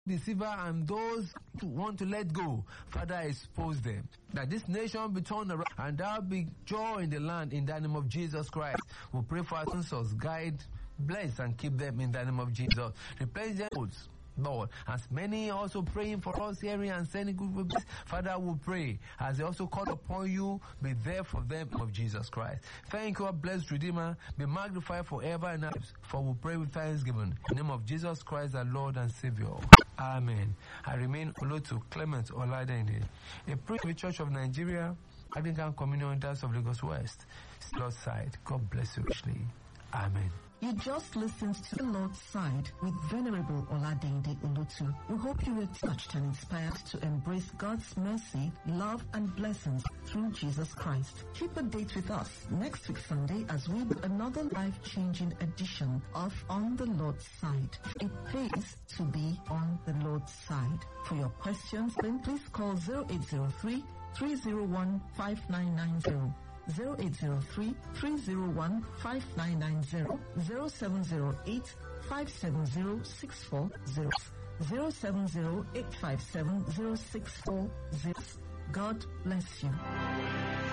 deceiver and those who want to let go, Father, expose them. That this nation be turned around and there be joy in the land in the name of Jesus Christ. We pray for our sponsors, guide, bless and keep them in the name of Jesus. Replace them, Lord, as many also praying for us, hearing and sending good wishes, Father, we pray as they also call upon you, be there for them of Jesus Christ. Thank you, our blessed Redeemer, be magnified forever and ever. For we pray with thanksgiving in the name of Jesus Christ, our Lord and Savior. Amen. I remain Olotu Clement Oladende, a priest of the Church of Nigeria, Anglican Communion Dance of Lagos West, Lord's side. God bless you richly. Amen. You just listened to The Lord's Side with Venerable Oladende Olotu. We hope you were touched and inspired to embrace God's mercy, love, and blessings through Jesus Christ. Keep a date with us next week Sunday as we do another life-changing edition of On the Lord's Side. It pays to be on the Lord's side. For your questions, then please call 0803 301 5990. 0803-301-5990, 0708-570-640, 070-857-0640. God bless you.